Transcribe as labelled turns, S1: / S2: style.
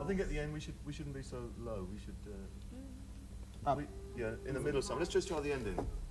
S1: think at the end we shouldn't be so low. We should
S2: Up.
S1: yeah, in the middle somewhere. Let's just try the ending.